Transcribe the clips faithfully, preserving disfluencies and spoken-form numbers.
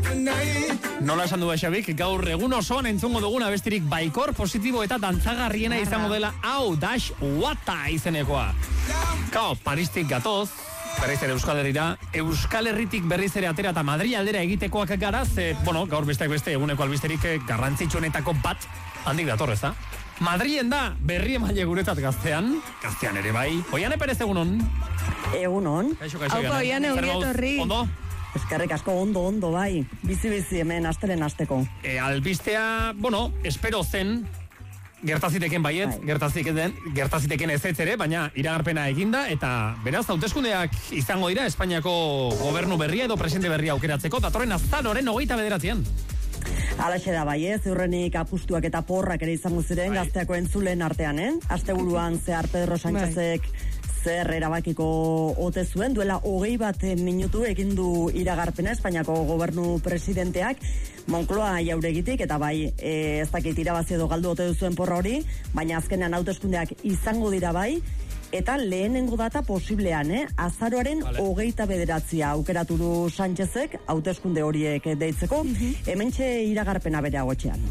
Nola esan du Xabik, gaur egun osoan entzungo duguna bestirik baikor, positibo eta dantzagarriena izango dela hau Dash Wata izenekoa. Kao, Paristik gatoz, berriz ere Euskal Herrira, Euskal Herritik berriz ere atera eta Madri aldera egitekoak gara, ze, bueno, gaur besteak beste eguneko albisterik garrantzitsuenetako bat handik dator, ez da? Madrien da, berri emaile guretzat gaztean, gaztean ere bai. Oiane Perez, egunon? Egunon. Kaixo, kaixo, Hauko, Oiane, ongietorri. Ondo? Eskerrik asko ondo, ondo, bai. Bizi-bizi hemen, astelen asteko. E, albistea, bueno, espero zen, gertaziteken baiet, bai. gertaziteken, gertaziteken ez ere, baina iragarpena eginda, eta beraz, hauteskundeak izango dira Espainiako gobernu berria edo presidente berria aukeratzeko, datorren azaroren hogeita bederatzean. Alaxe da bai, ez, urrenik apustuak eta porrak ere izango ziren bai. Gazteako entzulen artean, eh? Asteburuan zehar Pedro Sánchezek bai. zer erabakiko ote zuen, duela hogei bat minutu egin du iragarpena Espainiako gobernu presidenteak, Moncloa jauregitik, eta bai, e, ez dakit irabazi edo galdu ote duzuen porra hori, baina azkenean hauteskundeak izango dira bai, eta lehenengo data posiblean, eh? Azaroaren vale. hogeita bederatzia aukeratu du Sánchezek, hauteskunde horiek deitzeko, uh-huh. hementxe iragarpena bere agotxean.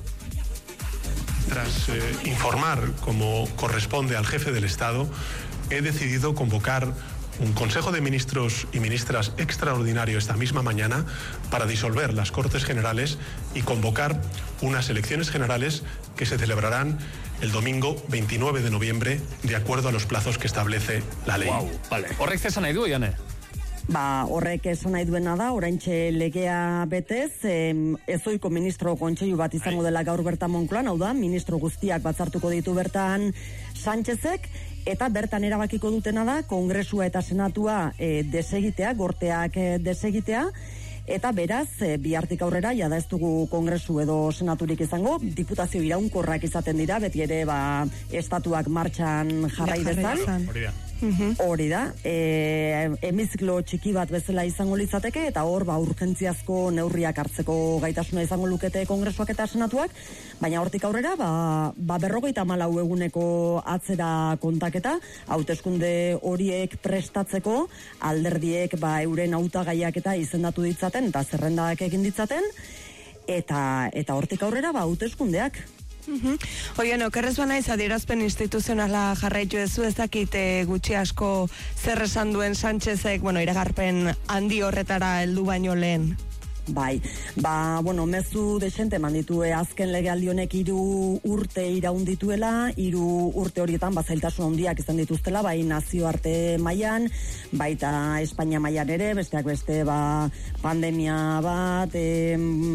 Tras eh, informar como corresponde al jefe del Estado, he decidido convocar un Consejo de Ministros y Ministras extraordinario esta misma mañana para disolver las Cortes Generales y convocar unas elecciones generales que se celebrarán el domingo veintinueve de noviembre de acuerdo a los plazos que establece la ley. Wow, vale. Horrek zesan nahi du, Iane? Ba, horrek esan nahi duena da, oraintxe legea betez, em, ezoiko ministro kontseilu bat izango dela gaur bertan Moncloan, hau da, ministro guztiak batzartuko ditu bertan Sánchezek, eta bertan erabakiko dutena da, Kongresua eta Senatua e, desegitea, gorteak e, desegitea, eta beraz, e, bihartik aurrera, jada ez dugu Kongresu edo Senaturik izango, diputazio iraunkorrak izaten dira, beti ere, ba, estatuak martxan jarrai dezan. Hori da. Hori da, e, hemiziklo txiki bat bezala izango litzateke, eta hor, ba, urgentziazko neurriak hartzeko gaitasuna izango lukete Kongresuak eta Senatuak, baina hortik aurrera, ba, ba berrogeita hamalau eguneko atzera kontaketa, hauteskunde horiek prestatzeko, alderdiek, ba, euren hautagaiak eta izendatu ditzaten, eta zerrendak egin ditzaten, eta, eta hortik aurrera, ba, hauteskundeak. Uh-huh. Oian, okerrez bana adierazpen instituzionala jarraitu ezu, ez dakite gutxi asko zer esan duen Sánchezek, bueno, iragarpen handi horretara heldu baino lehen. Bai, ba, bueno, mezu desente manditue azken legealdi honek hiru urte iraun dituela, hiru urte horietan bazailtasun handiak izan dituztela, bai nazioarte mailan, baita Espainia mailan ere, besteak beste, ba, pandemia bat, e,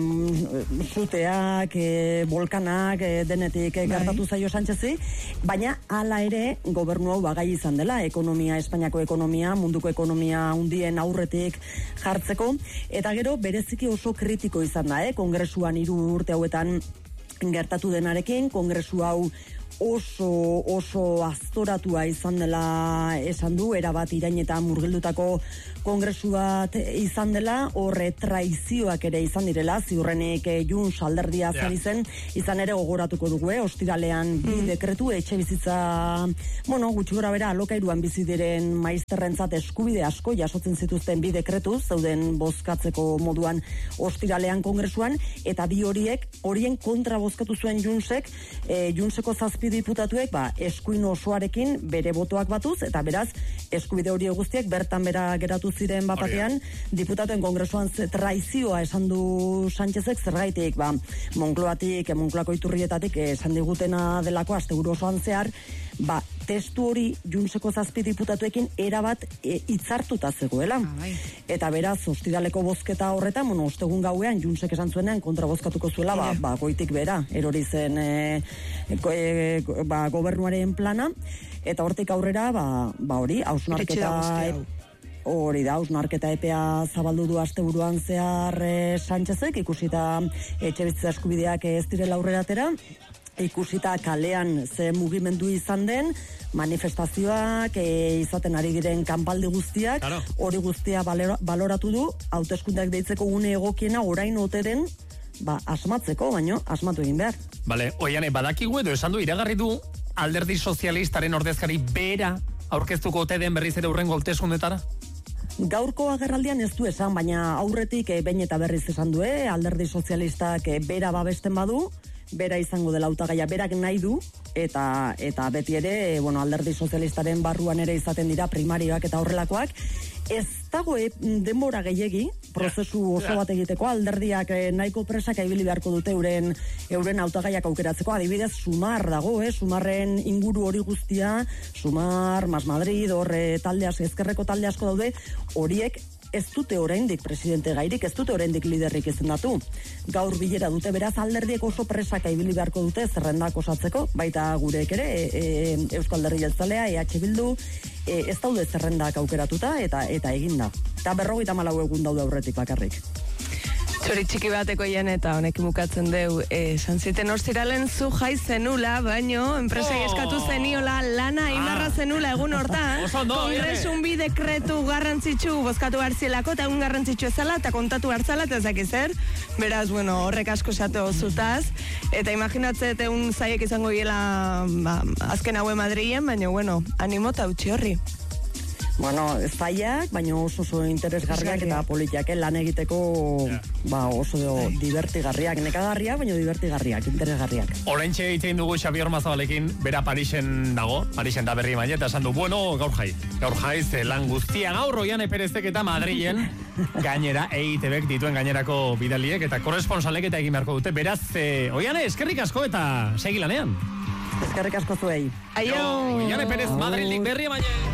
zuteak, e, volkanak, e, denetik e, gertatu zaio Sánchezi, baina hala ere gobernu hau bagai izan dela, ekonomia, Espainiako ekonomia, munduko ekonomia hundien aurretik jartzeko, eta gero bereziki oso kritiko izan da, eh? Kongresuan hiru urte hauetan gertatu denarekin, Kongresu hau oso, oso aztoratua izan dela esan du, erabat irain eta murgildutako Kongresu bat izan dela, horre traizioak ere izan direla, ziurrenik eh, Junts alderdia yeah. zen izen, izan ere gogoratuko dugu, eh? Ostiralean bi mm. dekretu, etxe bizitza, bueno, gutxi gora bera, alokairuan bizi diren maizterrentzat eskubide asko jasotzen zituzten bi dekretu, zeuden bozkatzeko moduan ostiralean Kongresuan, eta bi horiek, horien kontra bozkatu zuen Juntsek, eh, Juntseko zazpi diputatuek, ba, eskuin osoarekin bere botoak batuz, eta beraz, eskubide hori guztiek bertan bera geratu ziren bapatean, diputatuen Kongresuan traizioa esan du Sánchezek, zergaitik, ba, Moncloatik, Moncloako iturrietatik esan digutena delako asteburu osoan zehar, ba, testu hori Juntseko zazpi diputatuekin erabat e, itzartuta zegoela. Ah, eta beraz, ostiraleko bozketa horretan, bueno, ostegun gauean Juntsek esan zuenean kontra bozkatuko zuela, ba, ba, goitik bera, erori zen e, e, ba, gobernuaren plana, eta hortik aurrera, ba, ba hori, hausnarketa hori da, hausnarketa epea zabaldu du asteburuan zehar e, Sánchezek, ikusita etxe bizitza eskubideak ez direla aurrera atera, ikusita kalean ze mugimendu izan den, manifestazioak e, izaten ari diren kanpaldi guztiak, claro. Hori guztia balora, baloratu du, hauteskundeak deitzeko une egokiena orain ote den, ba, asmatzeko, baino, asmatu egin behar. Bale, Oiane, badakigu edo esan du, iragarri du alderdi sozialistaren ordezkari bera aurkeztuko ote den berriz ere hurrengo hauteskundetara? Gaurko agerraldian ez du esan, baina aurretik e, behin eta berriz esan du, eh? Alderdi sozialistak e, bera babesten badu, bera izango dela hautagaia, berak nahi du, eta eta beti ere, bueno, alderdi sozialistaren barruan ere izaten dira primarioak eta horrelakoak. Ez dago e, denbora gehiegi, prozesu oso bat egiteko, alderdiak e, nahiko presak ibili beharko dute euren euren hautagaiak aukeratzeko. Adibidez, Sumar dago, eh? Sumarren inguru hori guztia, Sumar, Mas Madrid, horre talde asko, ezkerreko talde asko daude, horiek ez dute oraindik presidente gairik, ez dute oraindik liderrik izendatu. Gaur bilera dute, beraz alderdiek oso presaka ibili beharko dute zerrendak osatzeko, baita gureek ere, e, e, Euskal Alderdi Jeltzalea, E H Bildu, e, ez daude zerrendak aukeratuta eta eta eginda. Eta berrogeita hamalau egun daude aurretik bakarrik. Txori txiki bateko jen eta honekin bukatzen deu, esan ziten ostiralen zu jai zenula, baino, enpresei Oh. eskatu zeniola lana imarra zenula egun hortan, Oso ondo, kongresun bi dekretu garrantzitsu bozkatu hartzielako, eta egun garrantzitsu ezala, eta kontatu hartzala, eta ezak zer, beraz, bueno, horrek asko esate zutaz, eta imaginatzet egun zaiek izango hiela ba, azken haue Madrilen, baina, bueno, animo eta utzi horri. Bueno, zaiak, baina oso oso interesgarriak eta politiak, eh? Lan egiteko ba, oso divertigarriak, nekagarriak, baina divertigarriak, interesgarriak. Oraintxe egiten dugu Xabier Mazabalekin, bera Parisen dago, Parisen da berri baina, eta esan du, bueno, gaur jai. Gaur jai, ze lan guztia gaur, Oiane Perezek eta Madrilen, gainera, E I T Bek dituen gainerako bidaliek, eta korresponsalek eta egin beharko dute. Beraz, e, Oiane, eskerrik asko eta segi lanean. Eskerrik asko zuei. Aio! Oiane Perez, Madrilik berri baina.